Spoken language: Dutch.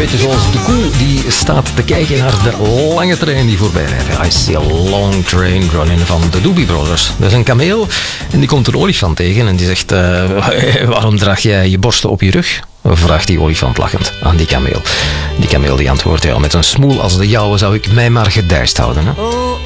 beetje zoals de koe die staat te kijken naar de lange trein die voorbij rijdt. I see a long train running van de Doobie Brothers. Dat is een kameel en die komt een olifant tegen en die zegt, waarom draag jij je borsten op je rug? Vraagt die olifant lachend aan die kameel. Die kameel die antwoordt, ja, met een smoel als de jouwe zou ik mij maar gedijst houden. Hè?